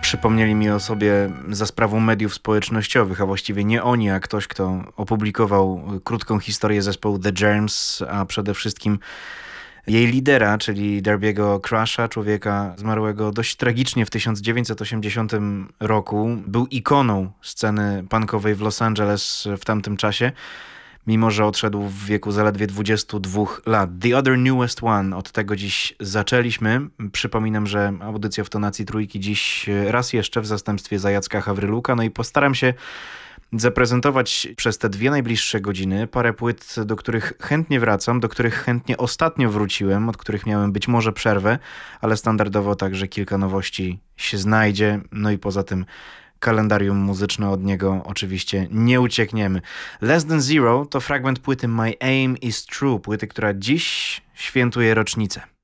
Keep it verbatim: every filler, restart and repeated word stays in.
przypomnieli mi o sobie za sprawą mediów społecznościowych, a właściwie nie oni, a ktoś, kto opublikował krótką historię zespołu The Germs, a przede wszystkim jej lidera, czyli Derby'ego Crusha, człowieka zmarłego dość tragicznie w tysiąc dziewięćset osiemdziesiątym roku. Był ikoną sceny punkowej w Los Angeles w tamtym czasie, mimo że odszedł w wieku zaledwie dwudziestu dwóch lat. The Other Newest One, od tego dziś zaczęliśmy. Przypominam, że audycja w tonacji trójki dziś raz jeszcze w zastępstwie za Jacka Hawryluka. No i postaram się zaprezentować przez te dwie najbliższe godziny parę płyt, do których chętnie wracam, do których chętnie ostatnio wróciłem, od których miałem być może przerwę, ale standardowo także kilka nowości się znajdzie. No i poza tym kalendarium muzyczne, od niego oczywiście nie uciekniemy. Less Than Zero to fragment płyty My Aim Is True, płyty, która dziś świętuje rocznicę.